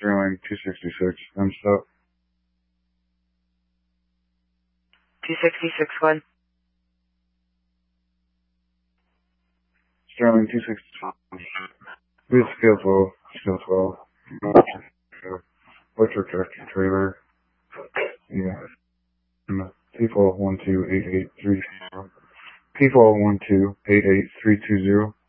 Sterling 266. I'm stuck. 266 what? Sterling 266. This scale 12. Scale 12. Electric tractor trailer. Yeah. People 128830. People 12883220.